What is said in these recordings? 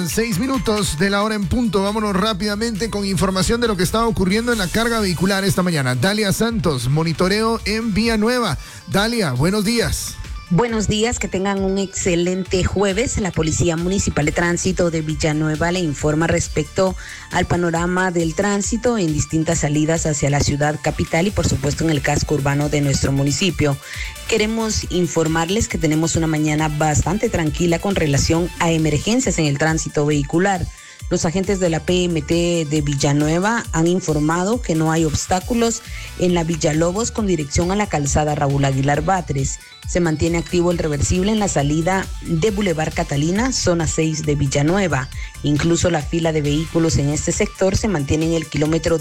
6 minutos de la hora en punto. Vámonos rápidamente con información de lo que estaba ocurriendo en la carga vehicular esta mañana. Dalia Santos, monitoreo en Villanueva. Dalia, buenos días. Buenos días, que tengan un excelente jueves. La Policía Municipal de Tránsito de Villanueva le informa respecto al panorama del tránsito en distintas salidas hacia la ciudad capital y por supuesto en el casco urbano de nuestro municipio. Queremos informarles que tenemos una mañana bastante tranquila con relación a emergencias en el tránsito vehicular. Los agentes de la PMT de Villanueva han informado que no hay obstáculos en la Villalobos con dirección a la calzada Raúl Aguilar Batres. Se mantiene activo el reversible en la salida de Boulevard Catalina, zona 6 de Villanueva. Incluso la fila de vehículos en este sector se mantiene en el kilómetro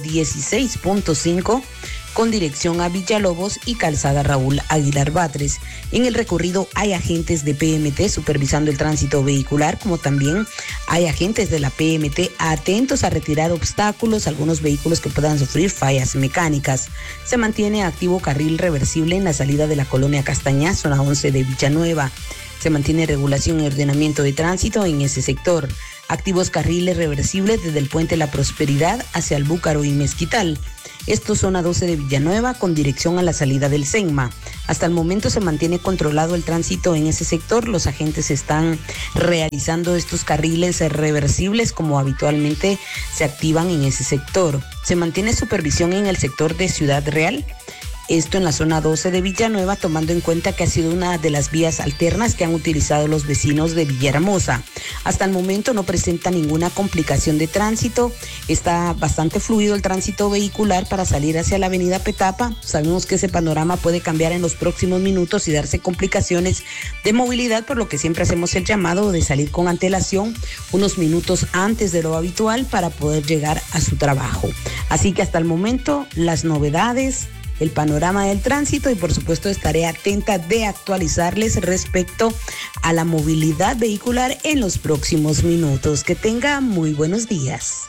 16.5 con dirección a Villalobos y calzada Raúl Aguilar Batres. En el recorrido hay agentes de PMT supervisando el tránsito vehicular, como también hay agentes de la PMT atentos a retirar obstáculos a algunos vehículos que puedan sufrir fallas mecánicas. Se mantiene activo carril reversible en la salida de la colonia Castañá, zona 11 de Villanueva. Se mantiene regulación y ordenamiento de tránsito en ese sector. Activos carriles reversibles desde el puente La Prosperidad hacia el Búcaro y Mezquital. Esto zona 12 de Villanueva con dirección a la salida del Senma. Hasta el momento se mantiene controlado el tránsito en ese sector. Los agentes están realizando estos carriles reversibles como habitualmente se activan en ese sector. Se mantiene supervisión en el sector de Ciudad Real. Esto en la zona 12 de Villanueva, tomando en cuenta que ha sido una de las vías alternas que han utilizado los vecinos de Villahermosa. Hasta el momento no presenta ninguna complicación de tránsito. Está bastante fluido el tránsito vehicular para salir hacia la avenida Petapa. Sabemos que ese panorama puede cambiar en los próximos minutos y darse complicaciones de movilidad, por lo que siempre hacemos el llamado de salir con antelación unos minutos antes de lo habitual para poder llegar a su trabajo. Así que hasta el momento las novedades, el panorama del tránsito y por supuesto estaré atenta de actualizarles respecto a la movilidad vehicular en los próximos minutos. Que tenga muy buenos días.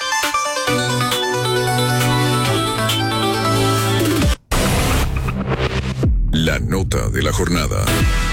La nota de la jornada.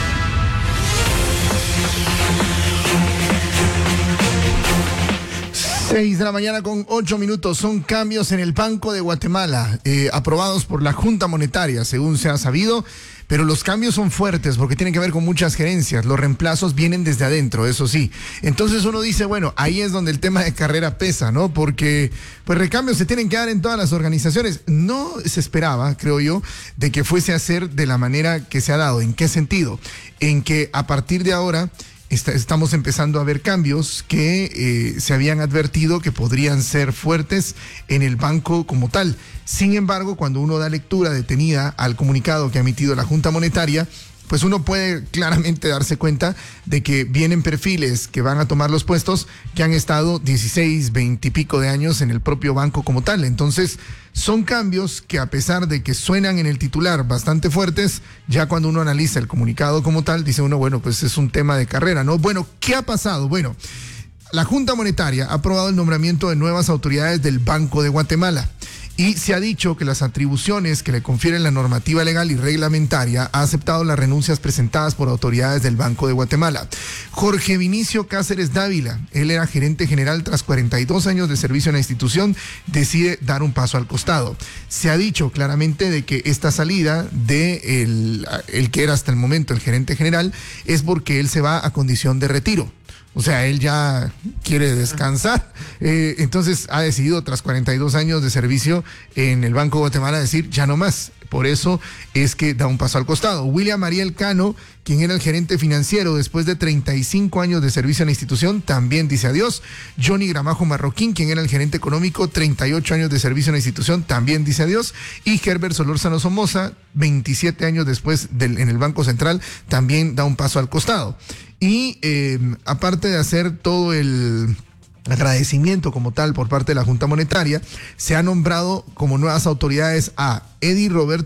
6 de la mañana con 8 minutos. Son cambios en el Banco de Guatemala, aprobados por la Junta Monetaria, según se ha sabido, pero los cambios son fuertes porque tienen que ver con muchas gerencias. Los reemplazos vienen desde adentro, eso sí. Entonces uno dice, bueno, ahí es donde el tema de carrera pesa, ¿no? Porque pues recambios se tienen que dar en todas las organizaciones. No se esperaba, creo yo, de que fuese a ser de la manera que se ha dado. ¿En qué sentido? En que a partir de ahora estamos empezando a ver cambios que se habían advertido que podrían ser fuertes en el banco como tal. Sin embargo, cuando uno da lectura detenida al comunicado que ha emitido la Junta Monetaria, pues uno puede claramente darse cuenta de que vienen perfiles que van a tomar los puestos que han estado 16, 20 y pico de años en el propio banco como tal. Entonces, son cambios que a pesar de que suenan en el titular bastante fuertes, ya cuando uno analiza el comunicado como tal, dice uno, bueno, pues es un tema de carrera, ¿no? Bueno, ¿qué ha pasado? Bueno, la Junta Monetaria ha aprobado el nombramiento de nuevas autoridades del Banco de Guatemala. Y se ha dicho que las atribuciones que le confieren la normativa legal y reglamentaria ha aceptado las renuncias presentadas por autoridades del Banco de Guatemala. Jorge Vinicio Cáceres Dávila, él era gerente general, tras 42 años de servicio en la institución, decide dar un paso al costado. Se ha dicho claramente de que esta salida de el que era hasta el momento el gerente general es porque él se va a condición de retiro. O sea, él ya quiere descansar. Entonces ha decidido, tras 42 años de servicio en el Banco de Guatemala, decir ya no más. Por eso es que da un paso al costado. William Ariel Cano, quien era el gerente financiero después de 35 años de servicio en la institución, también dice adiós. Johnny Gramajo Marroquín, quien era el gerente económico, 38 años de servicio en la institución, también dice adiós. Y Herbert Solórzano Somoza, 27 años después en el Banco Central, también da un paso al costado. Y aparte de hacer todo el agradecimiento como tal por parte de la Junta Monetaria, se ha nombrado como nuevas autoridades a Eddie Roberto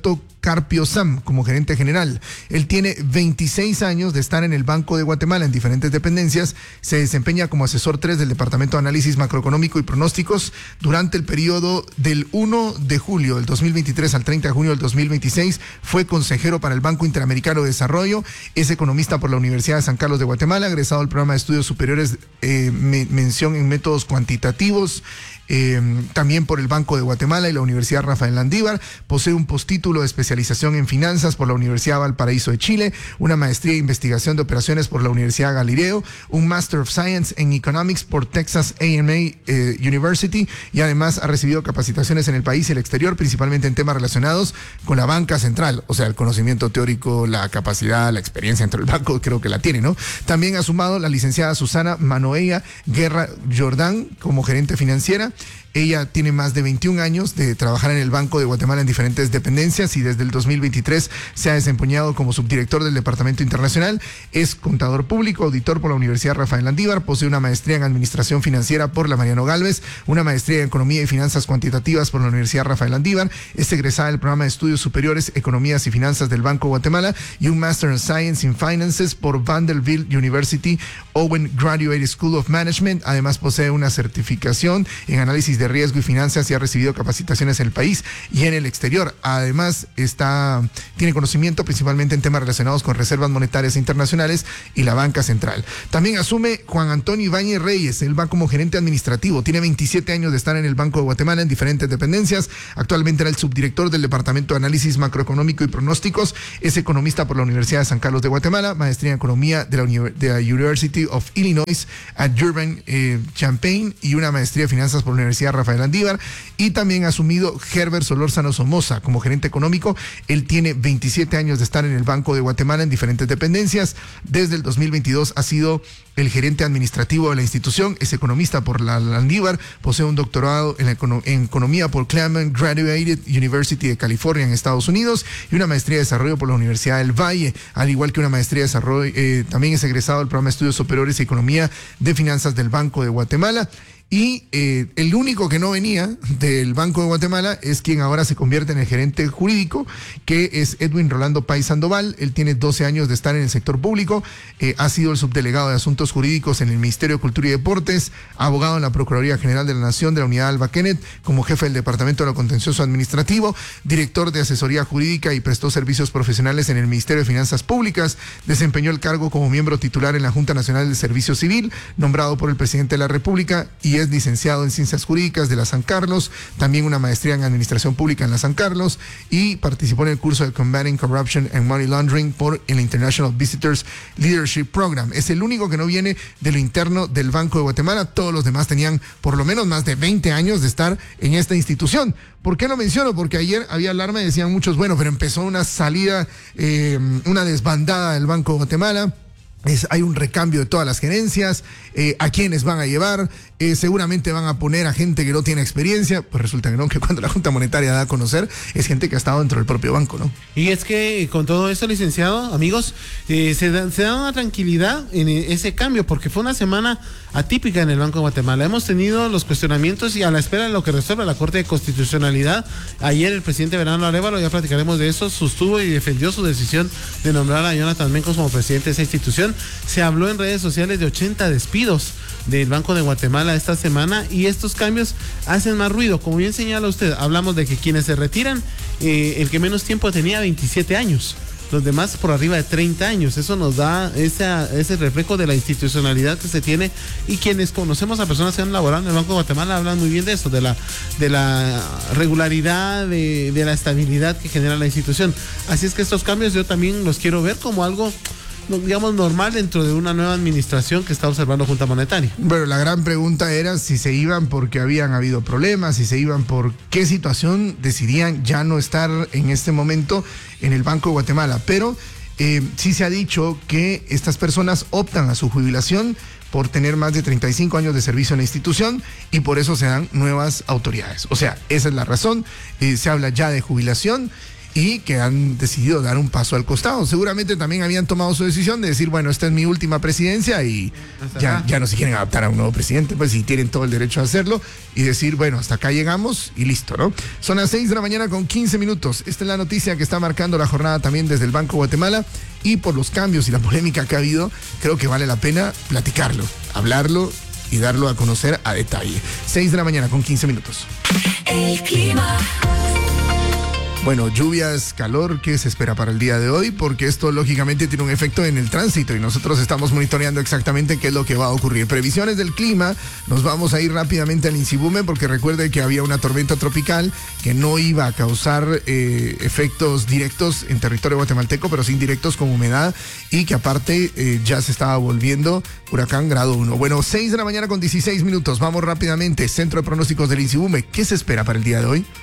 Carpio Sam como gerente general. Él tiene 26 años de estar en el Banco de Guatemala en diferentes dependencias. Se desempeña como asesor 3 del Departamento de Análisis Macroeconómico y Pronósticos. Durante el periodo del 1 de julio del 2023 al 30 de junio del 2026 fue consejero para el Banco Interamericano de Desarrollo. Es economista por la Universidad de San Carlos de Guatemala, egresado del programa de estudios superiores mención en métodos cuantitativos. También por el Banco de Guatemala y la Universidad Rafael Landívar. Posee un postítulo de especialización en finanzas por la Universidad Valparaíso de Chile, una maestría en investigación de operaciones por la Universidad Galileo, un Master of Science en Economics por Texas A&M University, y además ha recibido capacitaciones en el país y el exterior, principalmente en temas relacionados con la banca central, o sea, el conocimiento teórico, la capacidad, la experiencia dentro del banco, creo que la tiene, ¿no? También ha sumado la licenciada Susana Manoella Guerra Jordán como gerente financiera. Ella tiene más de 21 años de trabajar en el Banco de Guatemala en diferentes dependencias y desde el 2023 se ha desempeñado como subdirector del Departamento Internacional. Es contador público, auditor por la Universidad Rafael Landívar, posee una maestría en Administración Financiera por la Mariano Gálvez, una maestría en Economía y Finanzas Cuantitativas por la Universidad Rafael Landívar, es egresada del programa de Estudios Superiores, Economías y Finanzas del Banco de Guatemala y un Master in Science in Finances por Vanderbilt University Owen Graduate School of Management. Además posee una certificación en análisis de riesgo y finanzas y ha recibido capacitaciones en el país y en el exterior. Además tiene conocimiento principalmente en temas relacionados con reservas monetarias internacionales y la banca central. También asume Juan Antonio Ibáñez Reyes. Él va como gerente administrativo, tiene 27 años de estar en el Banco de Guatemala en diferentes dependencias. Actualmente era el subdirector del Departamento de Análisis Macroeconómico y Pronósticos. Es economista por la Universidad de San Carlos de Guatemala, maestría en Economía de la University of Illinois at Urbana-Champaign y una maestría de Finanzas por la Universidad Rafael Landívar. Y también ha asumido Herbert Solórzano Somoza como gerente económico. Él tiene 27 años de estar en el Banco de Guatemala en diferentes dependencias. Desde el 2022 ha sido el gerente administrativo de la institución, es economista por la Landívar, posee un doctorado en economía por Claremont Graduate University de California en Estados Unidos y una maestría de desarrollo por la Universidad del Valle, al igual que una maestría de desarrollo, también es egresado del programa de estudios superiores y economía de finanzas del Banco de Guatemala. Y el único que no venía del Banco de Guatemala es quien ahora se convierte en el gerente jurídico, que es Edwin Rolando Pais Sandoval. Él tiene 12 años de estar en el sector público, ha sido el subdelegado de Asuntos Jurídicos en el Ministerio de Cultura y Deportes, abogado en la Procuraduría General de la Nación de la Unidad Alba Kenneth, como jefe del Departamento de lo Contencioso Administrativo, director de Asesoría Jurídica y prestó servicios profesionales en el Ministerio de Finanzas Públicas, desempeñó el cargo como miembro titular en la Junta Nacional del Servicio Civil, nombrado por el Presidente de la República, y es licenciado en Ciencias Jurídicas de la San Carlos, también una maestría en Administración Pública en la San Carlos, y participó en el curso de Combating Corruption and Money Laundering por el International Visitors Leadership Program. Es el único que no viene de lo interno del Banco de Guatemala. Todos los demás tenían por lo menos más de 20 años de estar en esta institución. ¿Por qué lo menciono? Porque ayer había alarma y decían muchos, bueno, pero empezó una salida, una desbandada del Banco de Guatemala. Hay un recambio de todas las gerencias, a quiénes van a llevar, seguramente van a poner a gente que no tiene experiencia. Pues resulta que no, que cuando la Junta Monetaria da a conocer es gente que ha estado dentro del propio banco, ¿no? Y es que con todo esto, licenciado, amigos, se da una tranquilidad en ese cambio, porque fue una semana atípica en el Banco de Guatemala. Hemos tenido los cuestionamientos y a la espera de lo que resuelva la Corte de Constitucionalidad. Ayer el presidente Bernardo Arévalo, ya platicaremos de eso, sostuvo y defendió su decisión de nombrar a Jonathan Mencos como presidente de esa institución. Se habló en redes sociales de 80 despidos del Banco de Guatemala esta semana y estos cambios hacen más ruido. Como bien señala usted, hablamos de que quienes se retiran, el que menos tiempo tenía 27 años, los demás por arriba de 30 años. Eso nos da ese reflejo de la institucionalidad que se tiene, y quienes conocemos a personas que han laborado en el Banco de Guatemala hablan muy bien de eso, de la regularidad, de la estabilidad que genera la institución. Así es que estos cambios yo también los quiero ver como algo, digamos, normal dentro de una nueva administración que está observando Junta Monetaria. Bueno, la gran pregunta era si se iban porque habían habido problemas, si se iban por qué situación decidían ya no estar en este momento en el Banco de Guatemala. Pero sí se ha dicho que estas personas optan a su jubilación por tener más de 35 años de servicio en la institución y por eso se dan nuevas autoridades. O sea, esa es la razón. Se habla ya de jubilación. y que han decidido dar un paso al costado. Seguramente también habían tomado su decisión de decir, bueno, esta es mi última presidencia y ya no se quieren adaptar a un nuevo presidente, pues, y tienen todo el derecho a hacerlo y decir, bueno, hasta acá llegamos y listo, ¿no? Son las 6 de la mañana con 15 minutos. Esta es la noticia que está marcando la jornada también desde el Banco Guatemala, y por los cambios y la polémica que ha habido, creo que vale la pena platicarlo, hablarlo y darlo a conocer a detalle. 6 de la mañana con 15 minutos. El clima. Bueno, lluvias, calor, ¿qué se espera para el día de hoy? Porque esto lógicamente tiene un efecto en el tránsito y nosotros estamos monitoreando exactamente qué es lo que va a ocurrir. Previsiones del clima, nos vamos a ir rápidamente al Insibume porque recuerde que había una tormenta tropical que no iba a causar efectos directos en territorio guatemalteco, pero sí indirectos con humedad, y que aparte ya se estaba volviendo huracán grado 1. Bueno, 6 de la mañana con 16 minutos, vamos rápidamente. Centro de pronósticos del Insibume, ¿qué se espera para el día de hoy?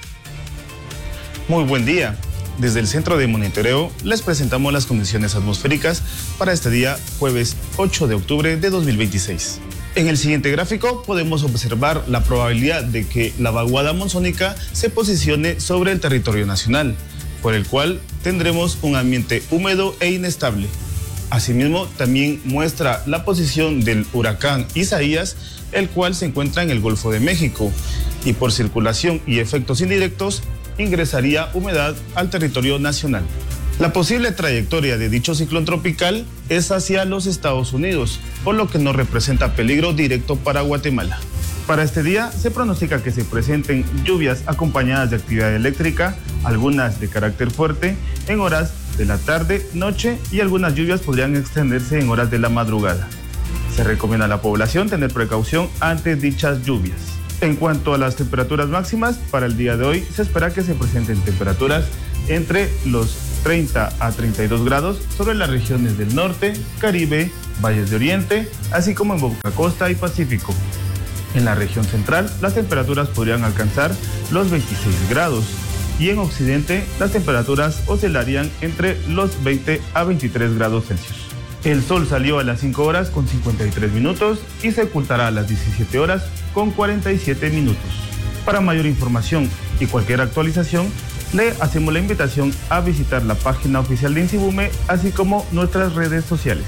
Muy buen día. Desde el Centro de Monitoreo les presentamos las condiciones atmosféricas para este día jueves 8 de octubre de 2026. En el siguiente gráfico podemos observar la probabilidad de que la vaguada monzónica se posicione sobre el territorio nacional, por el cual tendremos un ambiente húmedo e inestable. Asimismo, también muestra la posición del huracán Isaías, el cual se encuentra en el Golfo de México, y por circulación y efectos indirectos ingresaría humedad al territorio nacional. La posible trayectoria de dicho ciclón tropical es hacia los Estados Unidos, por lo que no representa peligro directo para Guatemala. Para este día se pronostica que se presenten lluvias acompañadas de actividad eléctrica, algunas de carácter fuerte, en horas de la tarde, noche, y algunas lluvias podrían extenderse en horas de la madrugada. Se recomienda a la población tener precaución ante dichas lluvias. En cuanto a las temperaturas máximas, para el día de hoy se espera que se presenten temperaturas entre los 30 a 32 grados sobre las regiones del norte, Caribe, Valles de Oriente, así como en Boca Costa y Pacífico. En la región central, las temperaturas podrían alcanzar los 26 grados y en Occidente las temperaturas oscilarían entre los 20 a 23 grados Celsius. El sol salió a las 5 horas con 53 minutos y se ocultará a las 17 horas con 47 minutos. Para mayor información y cualquier actualización, le hacemos la invitación a visitar la página oficial de Insibume, así como nuestras redes sociales.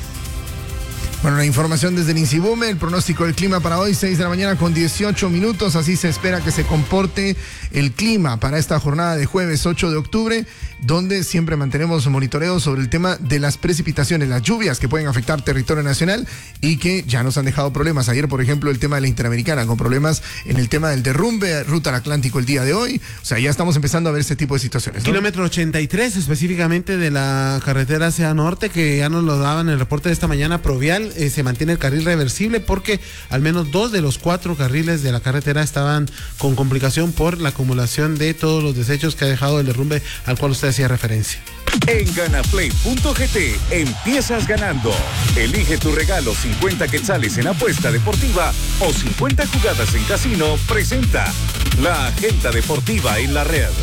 Bueno, la información desde el Insibume, el pronóstico del clima para hoy, 6 de la mañana con 18 minutos. Así se espera que se comporte el clima para esta jornada de jueves 8 de octubre, donde siempre mantenemos monitoreo sobre el tema de las precipitaciones, las lluvias que pueden afectar territorio nacional y que ya nos han dejado problemas. Ayer, por ejemplo, el tema de la Interamericana, con problemas en el tema del derrumbe, ruta al Atlántico el día de hoy. O sea, ya estamos empezando a ver este tipo de situaciones, ¿no? Kilómetro 83 específicamente de la carretera hacia norte, que ya nos lo daban en el reporte de esta mañana, Provial. Se mantiene el carril reversible porque al menos 2 de los 4 carriles de la carretera estaban con complicación por la acumulación de todos los desechos que ha dejado el derrumbe al cual usted hacía referencia. En ganaplay.gt empiezas ganando. Elige tu regalo 50 quetzales en apuesta deportiva o 50 jugadas en casino. Presenta la agenda deportiva en la red.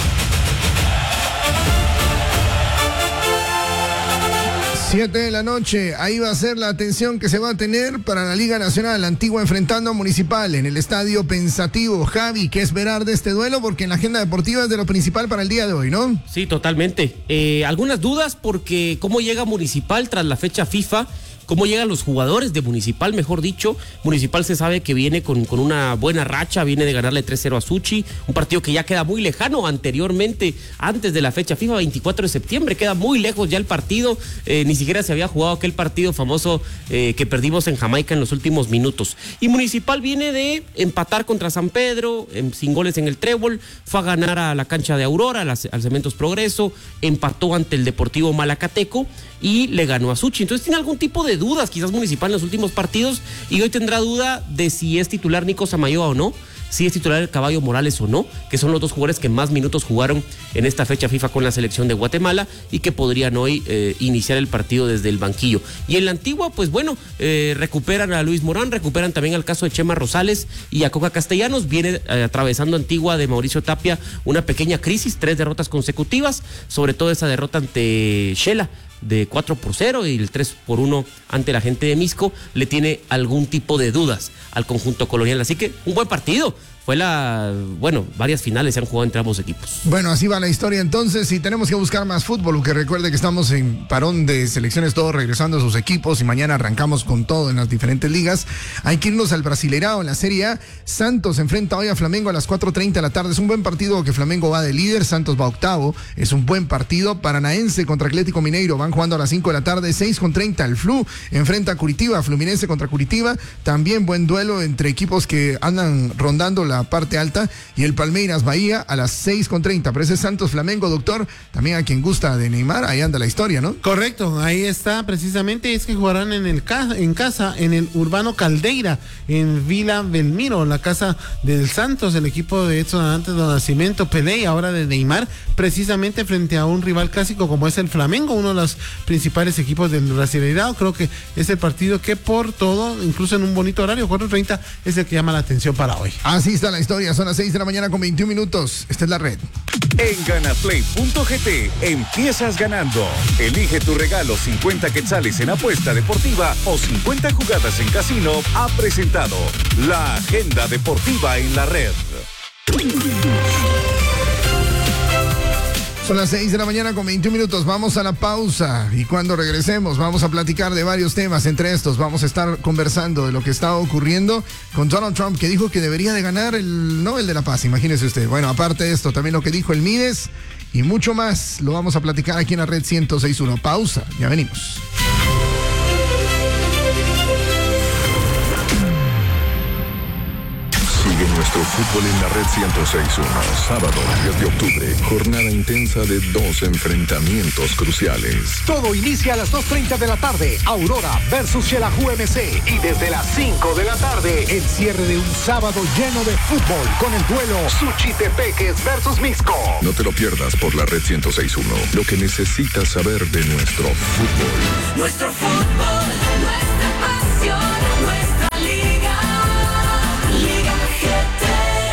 7 de la noche, ahí va a ser la atención que se va a tener para la Liga Nacional, Antigua enfrentando a Municipal en el estadio Pensativo. Javi, ¿qué esperar de este duelo? Porque en la agenda deportiva es de lo principal para el día de hoy, ¿no? Sí, totalmente. Algunas dudas porque cómo llega Municipal tras la fecha FIFA, cómo llegan los jugadores de Municipal, mejor dicho. Municipal se sabe que viene con una buena racha, viene de ganarle 3-0 a Suchi, un partido que ya queda muy lejano anteriormente, antes de la fecha FIFA, 24 de septiembre, queda muy lejos ya el partido, ni siquiera se había jugado aquel partido famoso que perdimos en Jamaica en los últimos minutos. Y Municipal viene de empatar contra San Pedro, sin goles en el Trébol, fue a ganar a la cancha de Aurora, al Cementos Progreso, empató ante el Deportivo Malacateco y le ganó a Suchi. Entonces tiene algún tipo de dudas, quizás Municipal en los últimos partidos, y hoy tendrá duda de si es titular Nico Samayoa o no, si es titular el Caballo Morales o no, que son los dos jugadores que más minutos jugaron en esta fecha FIFA con la selección de Guatemala y que podrían hoy iniciar el partido desde el banquillo. Y en la Antigua, pues bueno, recuperan a Luis Morán, recuperan también al caso de Chema Rosales y a Coca Castellanos. Viene atravesando Antigua de Mauricio Tapia una pequeña crisis, 3 derrotas consecutivas, sobre todo esa derrota ante Shela de 4-0 y el 3-1 ante la gente de Misco le tiene algún tipo de dudas al conjunto colonial. Así que un buen partido. varias finales se han jugado entre ambos equipos. Bueno, así va la historia entonces, y tenemos que buscar más fútbol, porque recuerde que estamos en parón de selecciones, todos regresando a sus equipos, y mañana arrancamos con todo en las diferentes ligas. Hay que irnos al Brasileirao en la Serie A. Santos enfrenta hoy a Flamengo a las 4:30 de la tarde. Es un buen partido que Flamengo va de líder, Santos va octavo. Es un buen partido. Paranaense contra Atlético Mineiro van jugando a las 5 de la tarde, 6:30. El Flu enfrenta a Curitiba, Fluminense contra Curitiba. También buen duelo entre equipos que andan rondando la parte alta, y el Palmeiras Bahía a las 6:30. Pero ese es Santos Flamengo, doctor. También a quien gusta de Neymar, ahí anda la historia, ¿no? Correcto, ahí está precisamente. Es que jugarán en casa, en el Urbano Caldeira, en Vila Belmiro, la casa del Santos, el equipo de Edson Arantes do Nascimento, Pelé, y ahora de Neymar, precisamente frente a un rival clásico como es el Flamengo, uno de los principales equipos del Brasileirao. Creo que es el partido que por todo, incluso en un bonito horario, 4:30, es el que llama la atención para hoy. Así está la historia, son las 6 de la mañana con 21 minutos. Esta es la red. En ganaplay.gt empiezas ganando. Elige tu regalo 50 quetzales en apuesta deportiva o 50 jugadas en casino. Ha presentado la agenda deportiva en la red. Son las 6 de la mañana con 21 minutos. Vamos a la pausa, y cuando regresemos vamos a platicar de varios temas. Entre estos vamos a estar conversando de lo que está ocurriendo con Donald Trump, que dijo que debería de ganar el Nobel de la Paz, imagínese usted. Bueno, aparte de esto, también lo que dijo el Mides y mucho más lo vamos a platicar aquí en la red 106.1. Pausa, ya venimos. Nuestro fútbol en la red 106.1. Sábado 10 de octubre. Jornada intensa de 2 enfrentamientos cruciales. Todo inicia a las 2:30 de la tarde. Aurora versus Xelajú MC. Y desde las 5 de la tarde, el cierre de un sábado lleno de fútbol con el duelo Suchitepeques versus Mixco. No te lo pierdas por la red 106.1. Lo que necesitas saber de nuestro fútbol. Nuestro fútbol, nuestra pasión, nuestra liga. Liga GT.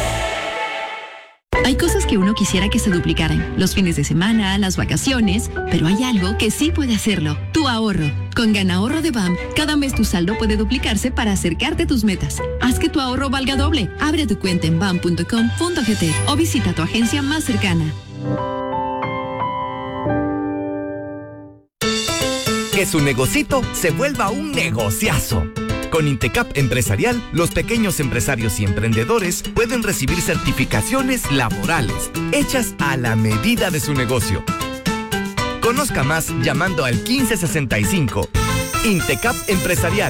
Hay cosas que uno quisiera que se duplicaran. Los fines de semana, las vacaciones. Pero hay algo que sí puede hacerlo. Tu ahorro. Con Ganahorro de BAM, cada mes tu saldo puede duplicarse para acercarte a tus metas. Haz que tu ahorro valga doble. Abre tu cuenta en bam.com.gt o visita tu agencia más cercana. Que su negocito se vuelva un negociazo. Con Intecap Empresarial, los pequeños empresarios y emprendedores pueden recibir certificaciones laborales hechas a la medida de su negocio. Conozca más llamando al 1565. Intecap Empresarial.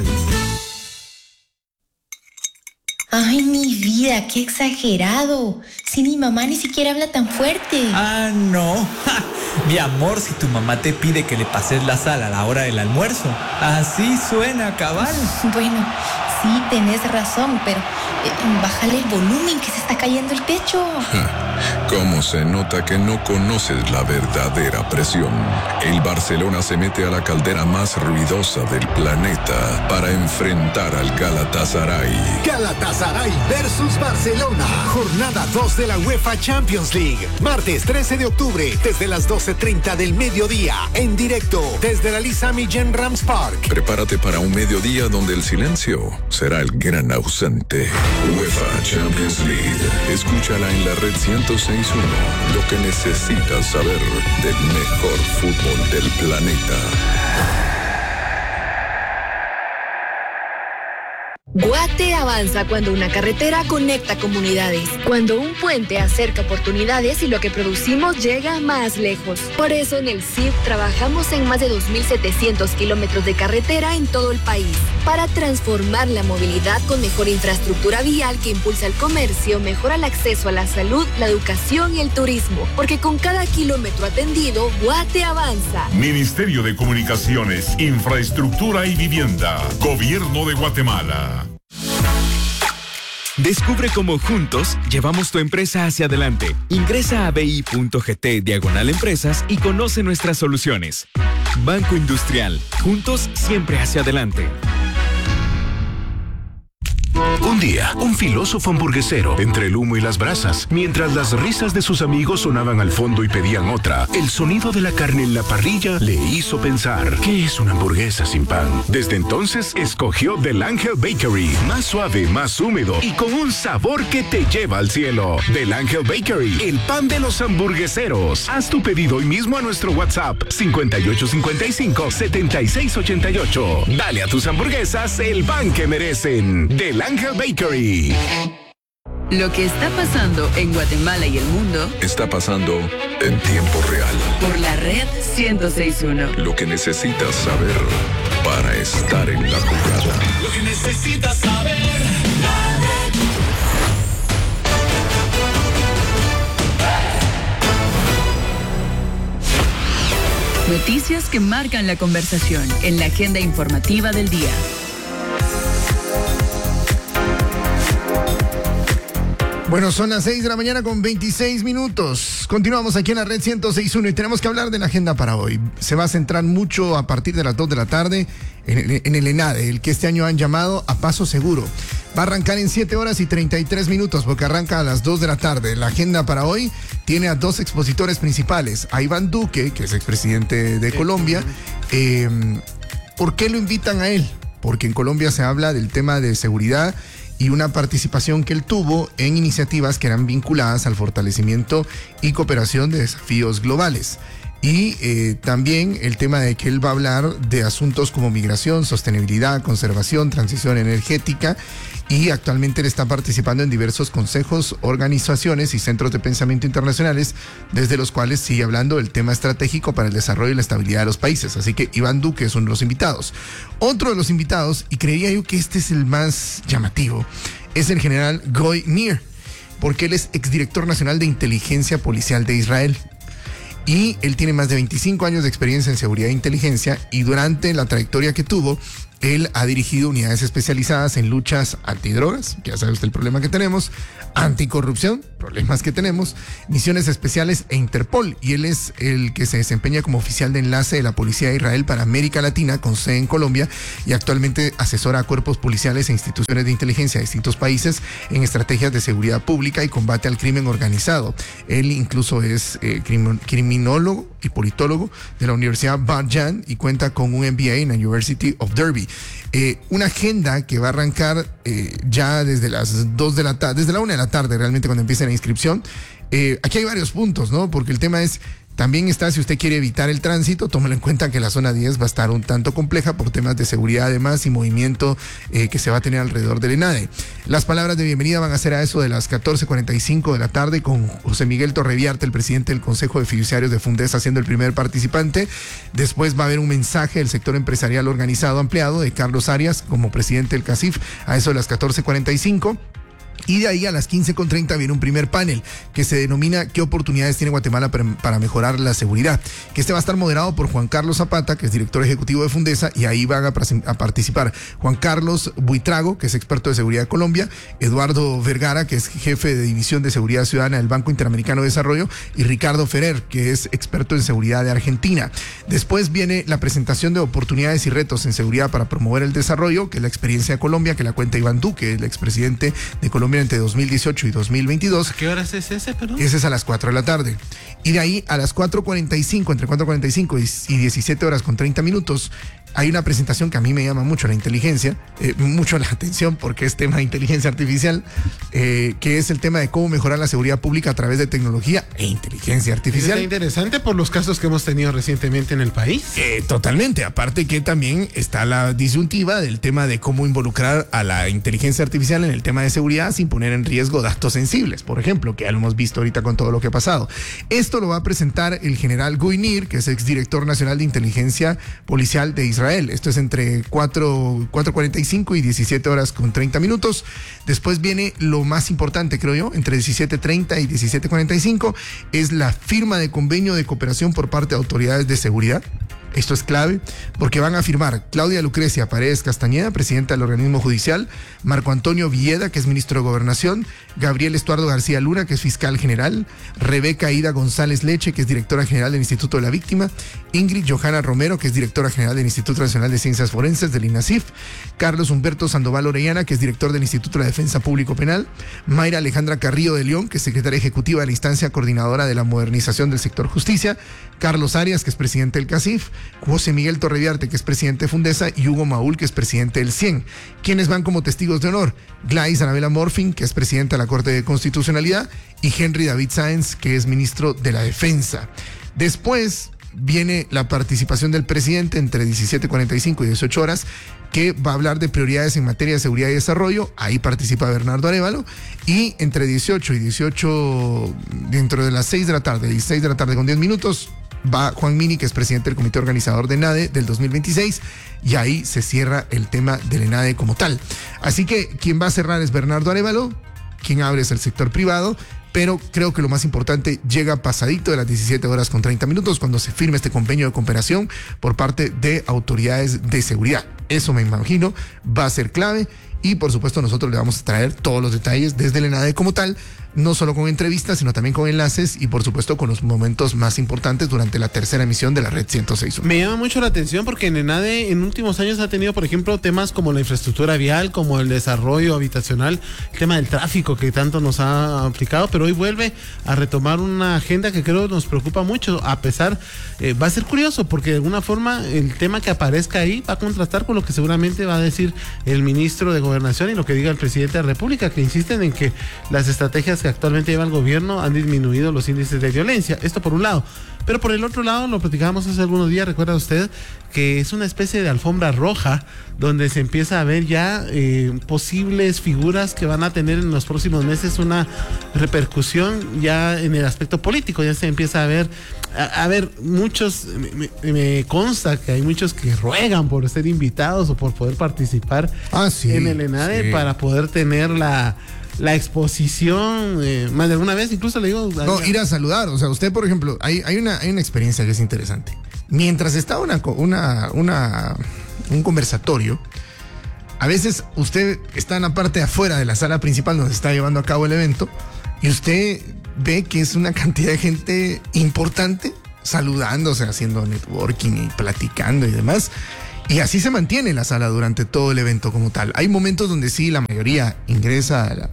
Ay, mi vida, qué exagerado. Si mi mamá ni siquiera habla tan fuerte. Ah, no. Mi amor, si tu mamá te pide que le pases la sal a la hora del almuerzo, así suena, cabal. Bueno, sí, tenés razón, pero bájale el volumen que se está cayendo el techo. ¿Cómo se nota que no conoces la verdadera presión? El Barcelona se mete a la caldera más ruidosa del planeta para enfrentar al Galatasaray. Galatasaray versus Barcelona. Jornada 2 de la UEFA Champions League. Martes 13 de octubre, desde las 12:30 del mediodía. En directo, desde la Lisa Millén Rams Park. Prepárate para un mediodía donde el silencio será el gran ausente. UEFA Champions League. Escúchala en la red 106.1. Lo que necesitas saber del mejor fútbol del planeta. Guate avanza cuando una carretera conecta comunidades, cuando un puente acerca oportunidades y lo que producimos llega más lejos. Por eso en el CID trabajamos en más de 2.700 kilómetros de carretera en todo el país, para transformar la movilidad con mejor infraestructura vial que impulsa el comercio, mejora el acceso a la salud, la educación y el turismo, porque con cada kilómetro atendido, Guate avanza. Ministerio de Comunicaciones, Infraestructura y Vivienda, Gobierno de Guatemala. Descubre cómo juntos llevamos tu empresa hacia adelante. Ingresa a bi.gt/empresas y conoce nuestras soluciones. Banco Industrial. Juntos siempre hacia adelante. Un día día, un filósofo hamburguesero entre el humo y las brasas, mientras las risas de sus amigos sonaban al fondo y pedían otra. El sonido de la carne en la parrilla le hizo pensar, ¿qué es una hamburguesa sin pan? Desde entonces escogió Del Ángel Bakery, más suave, más húmedo y con un sabor que te lleva al cielo. Del Ángel Bakery, el pan de los hamburgueseros. Haz tu pedido hoy mismo a nuestro WhatsApp 5855-7688. Dale a tus hamburguesas el pan que merecen. Del Ángel Bakery. Lo que está pasando en Guatemala y el mundo Está pasando en tiempo real. por la red 106.1. Lo que necesitas saber para estar en la jugada. Lo que necesitas saber. Noticias que marcan la conversación en la agenda informativa del día. Bueno, son las 6 de la mañana con 26 minutos. Continuamos aquí en la red 106.1 y tenemos que hablar de la agenda para hoy. Se va a centrar mucho a partir de las 2 de la tarde en el ENADE, el que este año han llamado a paso seguro. Va a arrancar en 7 horas y 33 minutos porque arranca a las 2 de la tarde. La agenda para hoy tiene a 2 expositores principales. A Iván Duque, que es expresidente de Colombia. ¿Por qué lo invitan a él? Porque en Colombia se habla del tema de seguridad y una participación que él tuvo en iniciativas que eran vinculadas al fortalecimiento y cooperación de desafíos globales. Y también el tema de que él va a hablar de asuntos como migración, sostenibilidad, conservación, transición energética, y actualmente él está participando en diversos consejos, organizaciones y centros de pensamiento internacionales, desde los cuales sigue hablando del tema estratégico para el desarrollo y la estabilidad de los países. Así que Iván Duque es uno de los invitados. Otro de los invitados, y creería yo que este es el más llamativo, es el general Guy Nir, porque él es exdirector nacional de inteligencia policial de Israel. Y él tiene más de 25 años de experiencia en seguridad e inteligencia, y durante la trayectoria que tuvo, él ha dirigido unidades especializadas en luchas antidrogas, que ya sabe usted el problema que tenemos, anticorrupción, problemas que tenemos, misiones especiales e Interpol. Y él es el que se desempeña como oficial de enlace de la Policía de Israel para América Latina, con sede en Colombia, y actualmente asesora a cuerpos policiales e instituciones de inteligencia de distintos países en estrategias de seguridad pública y combate al crimen organizado. Él incluso es criminólogo y politólogo de la Universidad Bar-Yan y cuenta con un MBA en la University of Derby. Una agenda que va a arrancar ya desde las 2 de la tarde, desde la 1 de la tarde realmente cuando empiece la inscripción. Aquí hay varios puntos, ¿no? Porque el tema es, también está, si usted quiere evitar el tránsito, tómelo en cuenta que la zona 10 va a estar un tanto compleja por temas de seguridad además y movimiento que se va a tener alrededor del ENADE. Las palabras de bienvenida van a ser a eso de las 14:45 de la tarde con José Miguel Torreviarte, el presidente del Consejo de Fiduciarios de Fundesa, siendo el primer participante. Después va a haber un mensaje del sector empresarial organizado ampliado de Carlos Arias como presidente del CACIF a eso de las 14:45. Y de ahí a las 15:30 viene un primer panel que se denomina ¿Qué oportunidades tiene Guatemala para mejorar la seguridad? Que este va a estar moderado por Juan Carlos Zapata, que es director ejecutivo de Fundesa, y ahí van a participar Juan Carlos Buitrago, que es experto de seguridad de Colombia, Eduardo Vergara, que es jefe de División de Seguridad Ciudadana del Banco Interamericano de Desarrollo, y Ricardo Ferrer, que es experto en seguridad de Argentina. Después viene la presentación de oportunidades y retos en seguridad para promover el desarrollo, que es la experiencia de Colombia, que la cuenta Iván Duque, el expresidente de Colombia entre 2018 y 2022. ¿A qué horas es ese, perdón? Ese es a las 4 de la tarde. Y de ahí a las 4:45, entre 4:45 y 17 horas con 30 minutos, hay una presentación que a mí me llama mucho la inteligencia, mucho la atención porque es tema de inteligencia artificial, que es el tema de cómo mejorar la seguridad pública a través de tecnología e inteligencia artificial. Está interesante por los casos que hemos tenido recientemente en el país. Totalmente, aparte que también está la disyuntiva del tema de cómo involucrar a la inteligencia artificial en el tema de seguridad sin poner en riesgo datos sensibles, por ejemplo, que ya lo hemos visto ahorita con todo lo que ha pasado. Esto lo va a presentar el general Guy Nir, que es exdirector nacional de inteligencia policial de Israel. Esto es entre 4:45 y 17 horas con 30 minutos. Después viene lo más importante, creo yo, entre 17:30 y 17:45, es la firma de convenio de cooperación por parte de autoridades de seguridad Esto es clave porque van a firmar Claudia Lucrecia Paredes Castañeda, presidenta del organismo judicial, Marco Antonio Villeda, que es ministro de Gobernación, Gabriel Estuardo García Luna, que es fiscal general, Rebeca Ida González Leche, que es directora general del Instituto de la Víctima, Ingrid Johanna Romero, que es directora general del Instituto Nacional de Ciencias Forenses del INACIF, Carlos Humberto Sandoval Orellana, que es director del Instituto de la Defensa Público Penal, Mayra Alejandra Carrillo de León, que es secretaria ejecutiva de la instancia coordinadora de la modernización del sector justicia, Carlos Arias, que es presidente del CACIF, José Miguel Torreviarte, que es presidente de Fundesa, y Hugo Maúl, que es presidente del CIEN. ¿Quiénes van como testigos de honor? Gladys Anabela Morfin, que es presidenta de la Corte de Constitucionalidad, y Henry David Sáenz, que es ministro de la Defensa. Después viene la participación del presidente entre 17:45 y 18 horas, que va a hablar de prioridades en materia de seguridad y desarrollo. Ahí participa Bernardo Arévalo. Y entre 18 y 18, dentro de las 6 de la tarde, 16 de la tarde con 10 minutos, va Juan Mini, que es presidente del comité organizador de ENADE del 2026, y ahí se cierra el tema del ENADE como tal. Así que quien va a cerrar es Bernardo Arévalo, quien abre es el sector privado, pero creo que lo más importante llega pasadito de las 17 horas con 30 minutos cuando se firme este convenio de cooperación por parte de autoridades de seguridad. Eso me imagino va a ser clave y por supuesto nosotros le vamos a traer todos los detalles desde el ENADE como tal, no solo con entrevistas, sino también con enlaces y por supuesto con los momentos más importantes durante la tercera emisión de la Red 106.1. Me llama mucho la atención porque en ENADE en últimos años ha tenido, por ejemplo, temas como la infraestructura vial, como el desarrollo habitacional, el tema del tráfico que tanto nos ha aplicado, pero hoy vuelve a retomar una agenda que creo nos preocupa mucho, a pesar, va a ser curioso porque de alguna forma el tema que aparezca ahí va a contrastar con lo que seguramente va a decir el ministro de Gobernación y lo que diga el presidente de la República, que insisten en que las estrategias que actualmente lleva el gobierno han disminuido los índices de violencia. Esto por un lado. Pero por el otro lado, lo platicábamos hace algunos días, recuerda usted, que es una especie de alfombra roja donde se empieza a ver ya posibles figuras que van a tener en los próximos meses una repercusión ya en el aspecto político. Ya se empieza a ver, muchos, me consta que hay muchos que ruegan por ser invitados o por poder participar en el ENADE para poder tener la exposición, más de alguna vez incluso le digo... No, ir a saludar, o sea, usted por ejemplo, hay una experiencia que es interesante. Mientras está un conversatorio, a veces usted está en la parte de afuera de la sala principal donde se está llevando a cabo el evento y usted ve que es una cantidad de gente importante saludándose, haciendo networking y platicando y demás. Y así se mantiene la sala durante todo el evento como tal. Hay momentos donde sí, la mayoría ingresa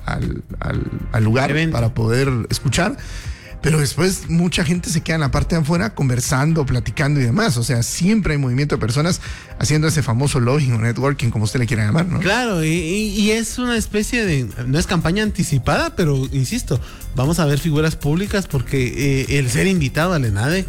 al lugar para poder escuchar, pero después mucha gente se queda en la parte de afuera conversando, platicando y demás. O sea, siempre hay movimiento de personas haciendo ese famoso lobbying o networking, como usted le quiera llamar, ¿no? Claro, y es una especie de, no es campaña anticipada, pero insisto, vamos a ver figuras públicas porque el ser invitado al ENADE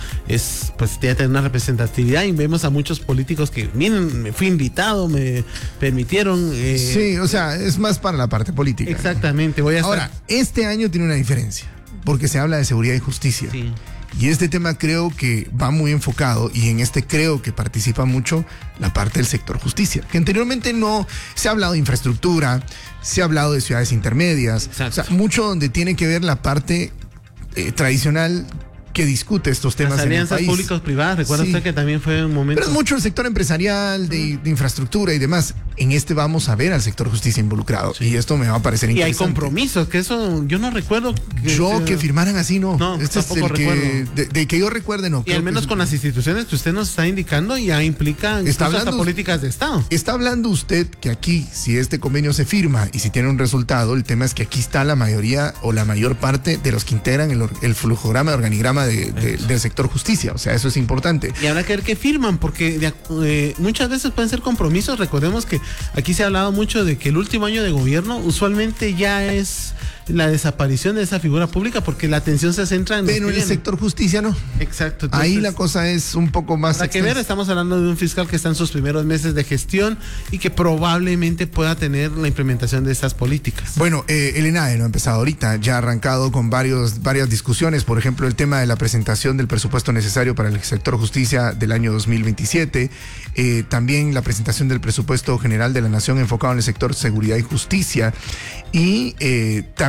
pues ya tiene una representatividad y vemos a muchos políticos que, miren, me fui invitado, me permitieron. Sí, o sea, es más para la parte política. Exactamente, Ahora, este año tiene una diferencia, porque se habla de seguridad y justicia. Sí. Y este tema creo que va muy enfocado y en este creo que participa mucho la parte del sector justicia, que anteriormente no se ha hablado de infraestructura, se ha hablado de ciudades intermedias, o sea, mucho donde tiene que ver la parte tradicional que discute estos temas. Las alianzas públicos-privadas, recuerda usted que también fue un momento. Pero es mucho el sector empresarial, de infraestructura y demás. En este vamos a ver al sector justicia involucrado y esto me va a parecer interesante. Y hay compromisos, que eso yo no recuerdo. Que firmaran así, no. No, este es el que que yo recuerde, no. Y al menos con las instituciones que usted nos está indicando ya implica hasta políticas de Estado. Está hablando usted que aquí, si este convenio se firma y si tiene un resultado, el tema es que aquí está la mayoría o la mayor parte de los que integran el flujograma, el organigrama del sector justicia. O sea, eso es importante. Y habrá que ver qué firman, porque muchas veces pueden ser compromisos. Recordemos que aquí se ha hablado mucho de que el último año de gobierno usualmente ya es la desaparición de esa figura pública porque la atención se centra en... Pero en el sector justicia no. Exacto. Entonces, ahí la cosa es un poco más... Para que ver, estamos hablando de un fiscal que está en sus primeros meses de gestión y que probablemente pueda tener la implementación de estas políticas. Bueno, el ENADE no ha empezado ahorita, ya ha arrancado con varias discusiones, por ejemplo, el tema de la presentación del presupuesto necesario para el sector justicia del año 2027, también la presentación del presupuesto general de la Nación enfocado en el sector seguridad y justicia, y también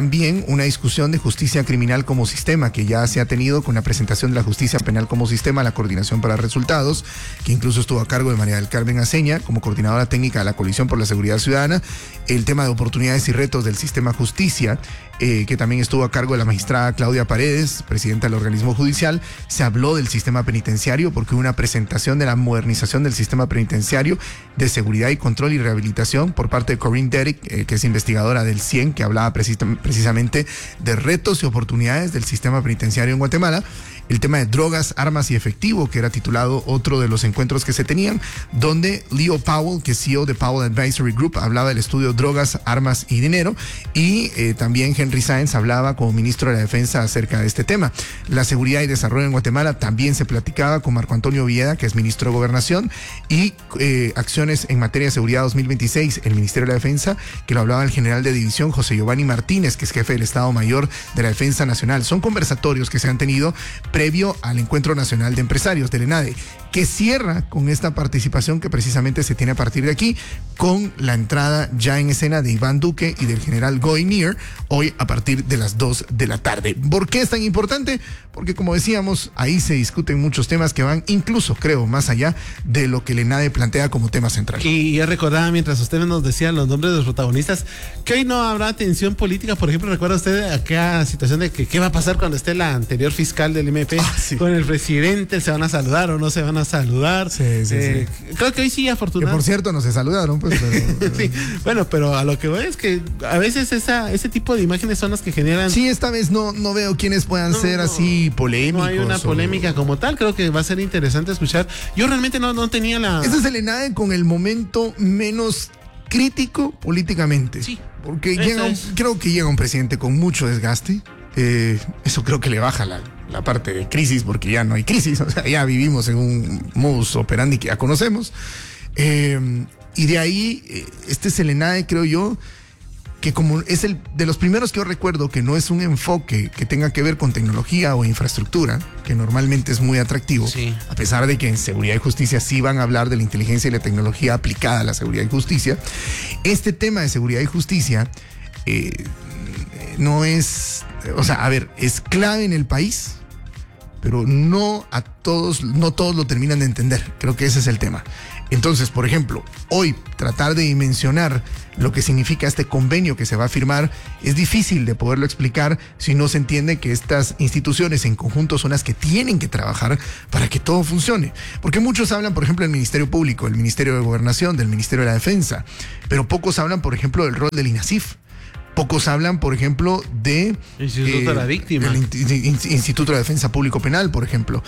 también una discusión de justicia criminal como sistema, que ya se ha tenido con la presentación de la justicia penal como sistema, la coordinación para resultados, que incluso estuvo a cargo de María del Carmen Aceña como coordinadora técnica de la Coalición por la Seguridad Ciudadana, el tema de oportunidades y retos del sistema justicia, que también estuvo a cargo de la magistrada Claudia Paredes, presidenta del organismo judicial. Se habló del sistema penitenciario porque hubo una presentación de la modernización del sistema penitenciario de seguridad y control y rehabilitación por parte de Corinne Derrick, que es investigadora del CIEN, que hablaba precisamente de retos y oportunidades del sistema penitenciario en Guatemala. El tema de drogas, armas y efectivo, que era titulado otro de los encuentros que se tenían, donde Leo Powell, que es CEO de Powell Advisory Group, hablaba del estudio Drogas, Armas y Dinero, y también Henry Sáenz hablaba como ministro de la Defensa acerca de este tema. La seguridad y desarrollo en Guatemala también se platicaba con Marco Antonio Villeda, que es ministro de Gobernación, y acciones en materia de seguridad 2026, el Ministerio de la Defensa, que lo hablaba el general de división José Giovanni Martínez, que es jefe del Estado Mayor de la Defensa Nacional. Son conversatorios que se han tenido previo al Encuentro Nacional de Empresarios del ENADE, que cierra con esta participación que precisamente se tiene a partir de aquí, con la entrada ya en escena de Iván Duque y del general Goinier, hoy a partir de las 2 de la tarde. ¿Por qué es tan importante? Porque, como decíamos, ahí se discuten muchos temas que van incluso, creo, más allá de lo que el ENADE plantea como tema central. Y ya recordaba, mientras usted nos decía los nombres de los protagonistas, que hoy no habrá tensión política. Por ejemplo, ¿recuerda usted aquella situación de que qué va a pasar cuando esté la anterior fiscal del MP con el presidente? ¿Se van a saludar o no se van a saludar? Sí. Creo que hoy sí, afortunadamente. Que por cierto, no se saludaron, pues. Pero... sí, bueno, pero a lo que voy es que a veces ese tipo de imágenes son las que generan... Sí, esta vez no veo quiénes puedan ser así polémicos. No hay una polémica como tal. Creo que va a ser interesante escuchar. Yo realmente no tenía la... Este es el ENADE con el momento menos crítico políticamente. Sí. Porque creo que llega un presidente con mucho desgaste. Eso creo que le baja la parte de crisis, porque ya no hay crisis. O sea, ya vivimos en un modus operandi que ya conocemos. Y de ahí, este es el ENADE, creo yo, que como es el de los primeros que yo recuerdo que no es un enfoque que tenga que ver con tecnología o infraestructura, que normalmente es muy atractivo, sí, a pesar de que en seguridad y justicia sí van a hablar de la inteligencia y la tecnología aplicada a la seguridad y justicia. Este tema de seguridad y justicia no es, o sea, a ver, es clave en el país, pero no todos lo terminan de entender. Creo que ese es el tema. Entonces, por ejemplo, hoy tratar de dimensionar lo que significa este convenio que se va a firmar es difícil de poderlo explicar si no se entiende que estas instituciones en conjunto son las que tienen que trabajar para que todo funcione. Porque muchos hablan, por ejemplo, del Ministerio Público, del Ministerio de Gobernación, del Ministerio de la Defensa, pero pocos hablan, por ejemplo, del rol del INASIF. Pocos hablan, por ejemplo, de Instituto de la Víctima, el Instituto de Defensa Público Penal, por ejemplo,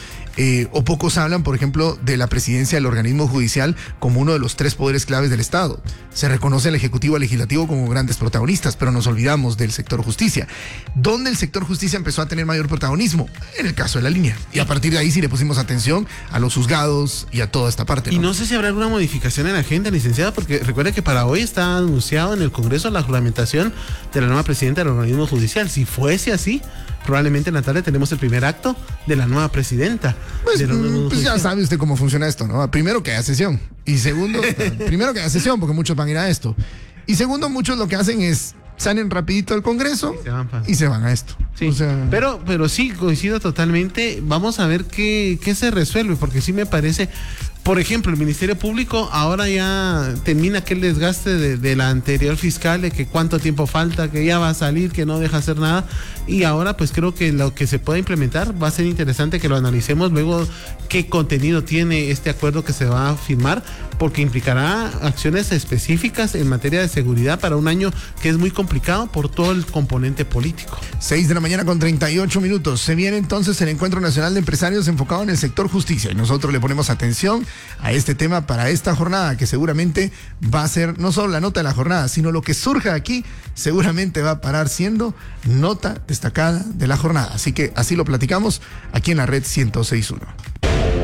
o pocos hablan, por ejemplo, de la presidencia del organismo judicial como uno de los 3 poderes claves del Estado. Se reconoce al Ejecutivo y al Legislativo como grandes protagonistas, pero nos olvidamos del sector justicia. ¿Dónde el sector justicia empezó a tener mayor protagonismo? En el caso de la línea. Y a partir de ahí sí le pusimos atención a los juzgados y a toda esta parte, ¿no? Y no sé si habrá alguna modificación en la agenda, licenciada, porque recuerda que para hoy está anunciado en el Congreso la juramentación de la nueva presidenta del organismo judicial. Si fuese así, probablemente en la tarde tenemos el primer acto de la nueva presidenta. Pues ya sabe usted cómo funciona esto, ¿no? Primero que haya sesión. Y segundo, primero que haya sesión, porque muchos van a ir a esto. Y segundo, muchos lo que hacen es salen rapidito del Congreso y se van a esto. Sí, o sea... pero sí, coincido totalmente. Vamos a ver qué se resuelve, porque sí me parece... Por ejemplo, el Ministerio Público ahora ya termina aquel desgaste de la anterior fiscal, de que cuánto tiempo falta, que ya va a salir, que no deja hacer nada, y ahora pues creo que lo que se puede implementar va a ser interesante que lo analicemos luego qué contenido tiene este acuerdo que se va a firmar, porque implicará acciones específicas en materia de seguridad para un año que es muy complicado por todo el componente político. 6 de la mañana con 38 minutos. Se viene entonces el Encuentro Nacional de Empresarios enfocado en el sector justicia, y nosotros le ponemos atención a este tema para esta jornada, que seguramente va a ser no solo la nota de la jornada, sino lo que surja aquí seguramente va a parar siendo nota destacada de la jornada. Así que así lo platicamos aquí en la red 106.1.